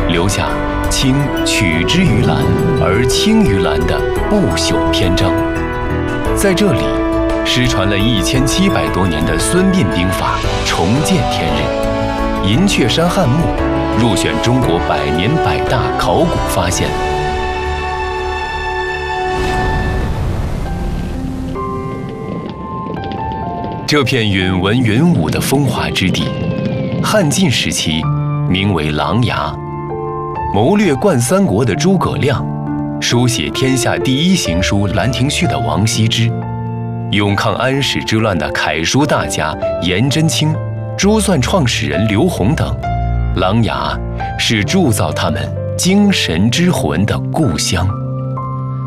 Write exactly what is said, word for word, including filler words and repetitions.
留下“卿取之于蓝而倾于蓝”的不朽篇章。在这里，失传了一千七百多年的孙膑兵法重见天日，银雀山汉墓入选中国百年百大考古发现。这片允文允武的风华之地，汉晋时期名为琅琊。谋略冠三国的诸葛亮，书写天下第一行书《兰亭序》的王羲之，勇抗安史之乱的楷书大家颜真卿、珠算创始人刘洪等，琅琊是铸造他们精神之魂的故乡。